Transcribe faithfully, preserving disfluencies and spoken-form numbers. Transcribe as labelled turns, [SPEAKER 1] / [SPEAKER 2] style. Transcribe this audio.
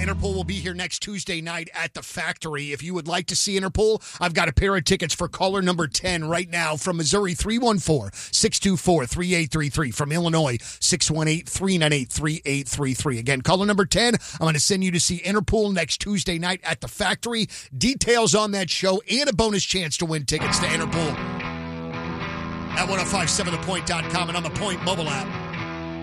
[SPEAKER 1] Interpol will be here next Tuesday night at the Factory. If you would like to see Interpol, I've got a pair of tickets for caller number ten right now. From Missouri, three one four, six two four, three eight three three. From Illinois, six one eight, three nine eight, three eight three three. Again, caller number ten, I'm going to send you to see Interpol next Tuesday night at the Factory. Details on that show and a bonus chance to win tickets to Interpol at ten fifty-seven the point dot com and on the Point mobile app.